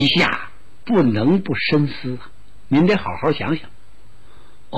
陛下不能不深思啊，您得好好想想。哦，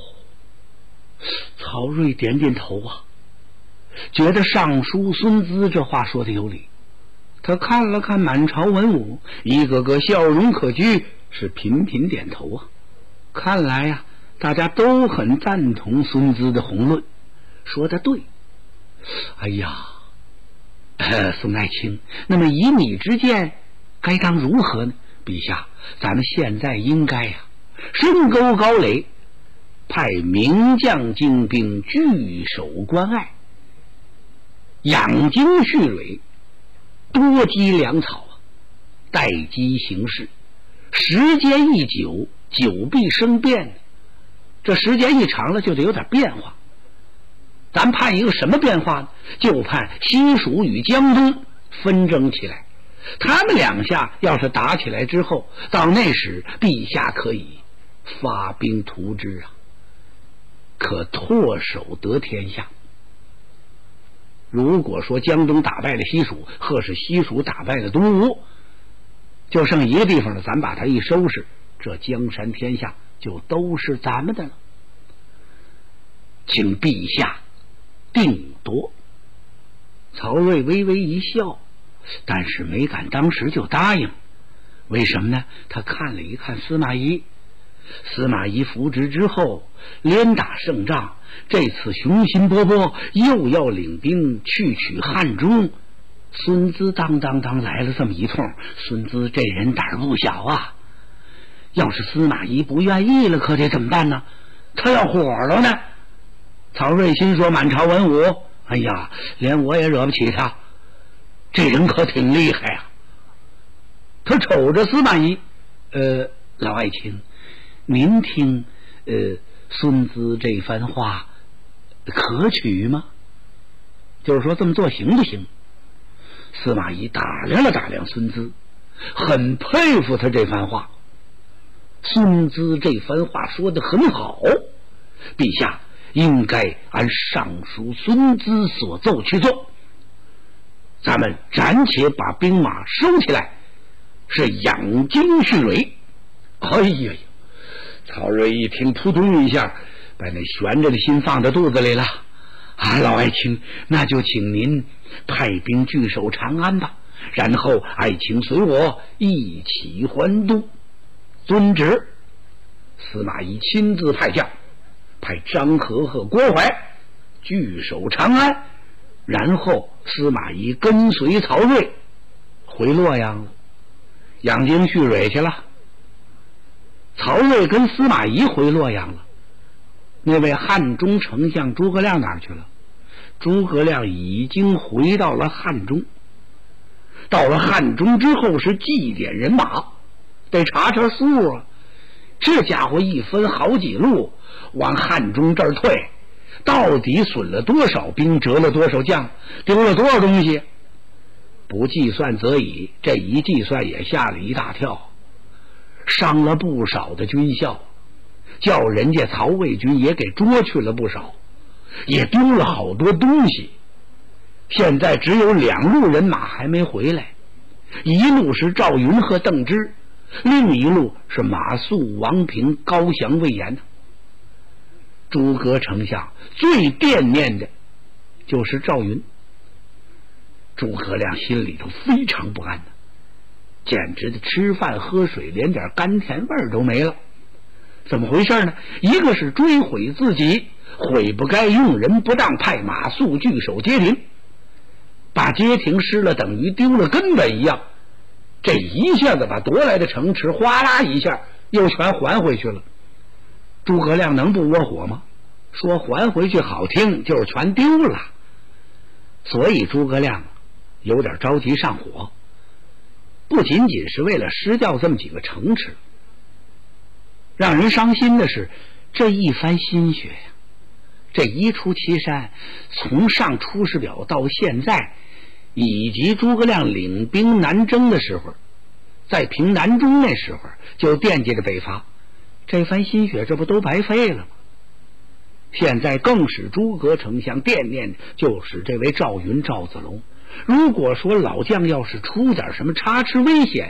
曹睿点点头啊，觉得尚书孙资这话说的有理。他看了看满朝文武，一个个笑容可掬，是频频点头啊。看来呀，大家都很赞同孙资的宏论，说得对。哎呀，宋爱卿，那么以你之见，该当如何呢？陛下，咱们现在应该呀，深沟高垒，派名将精兵据守关隘，养精蓄锐，多积粮草啊，待机行事。时间一久，久必生变，这时间一长了，就得有点变化。咱盼一个什么变化呢？就盼西蜀与江东纷争起来，他们两下要是打起来之后，到那时陛下可以发兵图之啊，可唾手得天下。如果说江东打败了西蜀，或是西蜀打败了东吴，就剩一个地方了，咱把它一收拾，这江山天下就都是咱们的了。请陛下定夺。曹睿微微一笑，但是没敢当时就答应。为什么呢？他看了一看司马懿，司马懿扶植之后连打胜仗，这次雄心勃勃，又要领兵去取汉中。孙资当来了这么一通，孙资这人胆不小啊。要是司马懿不愿意了，可得怎么办呢？他要火了呢。曹睿心说，满朝文武，哎呀，连我也惹不起他，这人可挺厉害啊。他瞅着司马懿，老爱卿，您听孙资这番话可取吗？就是说这么做行不行？司马懿打量了打量孙资，很佩服他这番话。孙资这番话说得很好，陛下应该按尚书孙资所奏去做。咱们暂且把兵马收起来，是养精蓄锐。哎呀，曹睿一听，扑通一下把那悬着的心放在肚子里了。老爱卿，那就请您派兵据守长安吧，然后爱卿随我一起还都。遵旨。司马懿亲自派将，派张合和郭淮据守长安，然后司马懿跟随曹睿回洛阳了，养精蓄锐去了。曹睿跟司马懿回洛阳了，那位汉中丞相诸葛亮哪儿去了？诸葛亮已经回到了汉中。到了汉中之后是祭点人马，得查查数啊。这家伙一分好几路往汉中这儿退，到底损了多少兵，折了多少将，丢了多少东西？不计算则已，这一计算也吓了一大跳，伤了不少的军校，叫人家曹魏军也给捉去了不少，也丢了好多东西。现在只有2路人马还没回来，一路是赵云和邓芝，另一路是马谡、王平、高翔、魏延。诸葛丞相最惦念的就是赵云。诸葛亮心里头非常不安呢，简直的吃饭喝水连点甘甜味都没了。怎么回事呢？一个是追悔自己，悔不该用人不当，派马谡据守街亭，把街亭失了等于丢了根本一样。这一下子把夺来的城池哗啦一下又全还回去了。诸葛亮能不窝火吗？说还回去好听，就是全丢了。所以诸葛亮有点着急上火，不仅仅是为了失掉这么几个城池，让人伤心的是这一番心血呀，这一出祁山，从上出师表到现在，以及诸葛亮领兵南征的时候，在平南中那时候就惦记着北伐，这番心血这不都白费了吗？现在更使诸葛丞相惦念就是这位赵云赵子龙。如果说老将要是出点什么差池危险，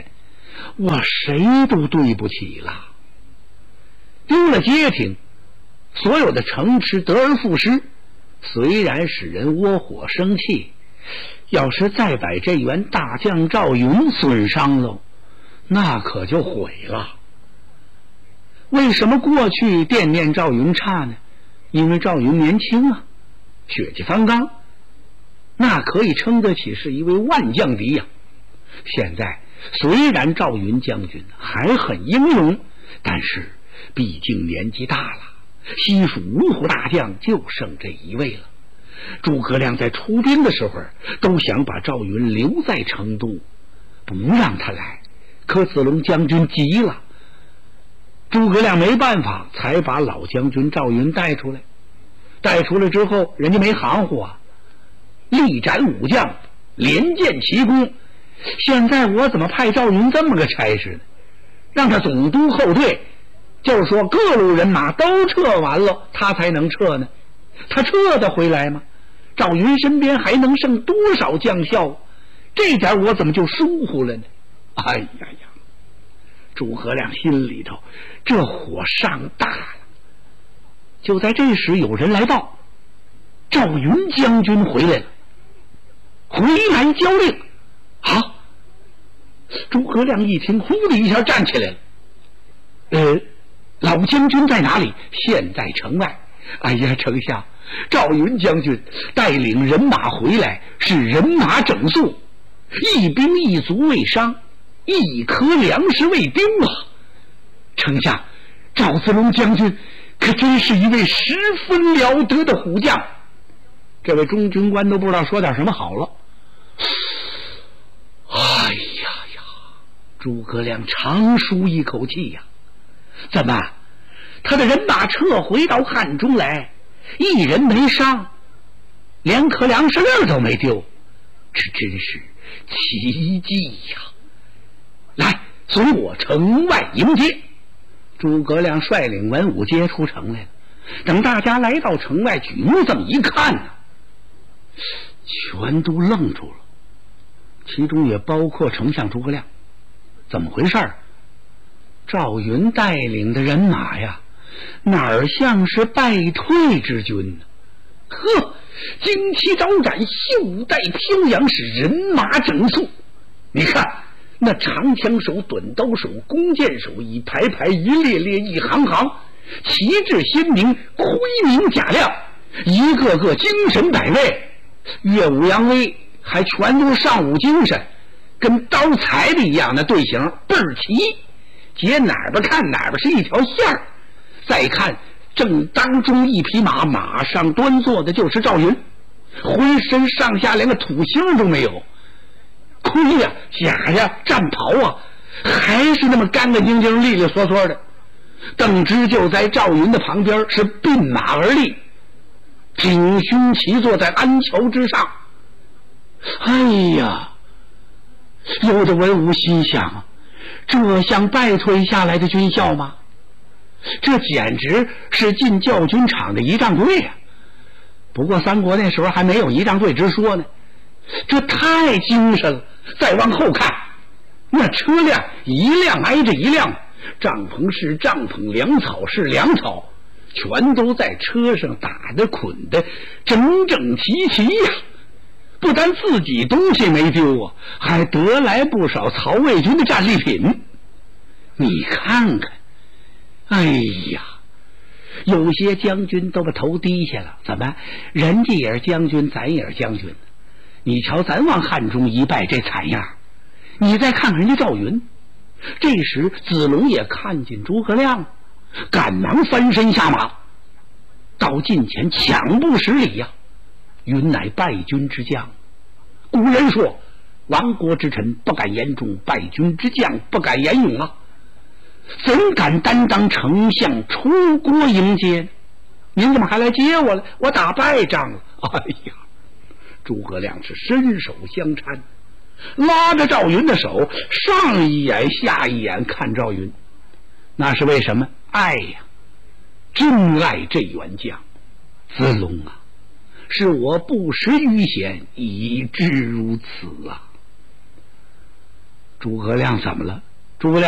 我谁都对不起了。丢了街亭，所有的城池得而复失，虽然使人窝火生气，要是再把这员大将赵云损伤了，那可就毁了。为什么过去惦念赵云差呢？因为赵云年轻啊，血气方刚，那可以称得起是一位万将敌呀。现在虽然赵云将军还很英勇，但是毕竟年纪大了，西蜀五虎大将就剩这一位了。诸葛亮在出兵的时候都想把赵云留在成都，不让他来，可子龙将军急了，诸葛亮没办法，才把老将军赵云带出来。带出来之后，人家没含糊啊，力斩武将，连建奇功。现在我怎么派赵云这么个差事呢？让他总督后退，就是说各路人马都撤完了，他才能撤呢。他撤得回来吗？赵云身边还能剩多少将校？这点我怎么就疏忽了呢？哎呀呀！诸葛亮心里头这火上大了。就在这时，有人来报，赵云将军回来了，回来交令。啊！诸葛亮一听，呼的一下站起来了。老将军在哪里？现在城外。哎呀，丞相，赵云将军带领人马回来，是人马整肃，一兵一卒未伤，一颗粮食未丢啊！丞相，赵子龙将军可真是一位十分了得的虎将。这位中军官都不知道说点什么好了。哎呀呀！诸葛亮长舒一口气呀。怎么，他的人马撤回到汉中来，一人没伤，连颗粮食粒都没丢，这真是奇迹呀！来，随我城外迎接。诸葛亮率领文武接出城来了。等大家来到城外，举目这么一看呢，全都愣住了，其中也包括丞相诸葛亮。怎么回事？赵云带领的人马呀，哪儿像是败退之军呢？呵，旌旗招展，袖带飘扬，是人马整肃。你看那长枪手、短刀手、弓箭手，一排排，一列列，一行行，旗帜鲜明，辉明甲亮，一个个精神百倍，耀武扬威，还全都上午精神，跟刀裁的一样的队形，倍儿齐。结哪边看哪边是一条线儿。再看正当中一匹马，马上端坐的就是赵云，浑身上下连个土星都没有，盔呀、甲呀、战袍啊，还是那么干干净净、利利索索的。邓芝就在赵云的旁边，是并马而立，挺胸骑坐在鞍桥之上。哎呀，有的文武心想，这像败退下来的军校吗？这简直是进教军场的仪仗队呀！不过三国那时候还没有仪仗队之说呢，这太精神了。再往后看，那车辆一辆挨着一辆，帐篷是帐篷，粮草是粮草，全都在车上打的捆的整整齐齐呀！不但自己东西没丢啊，还得来不少曹魏军的战利品。你看看，哎呀，有些将军都把头低下了。怎么，人家也是将军，咱也是将军。你瞧咱往汉中一败这惨样，你再看看人家赵云。这时子龙也看见诸葛亮，赶忙翻身下马，到近前抢步十里呀。云乃败军之将，古人说亡国之臣不敢言忠，败军之将不敢言勇啊，怎敢担当丞相出国迎接？您怎么还来接我了？我打败仗了。哎呀，诸葛亮是伸手相搀，拉着赵云的手，上一眼下一眼看赵云，那是为什么？爱呀，真爱这员将。子龙啊，是我不识于贤，以致如此啊。诸葛亮怎么了？ 诸葛亮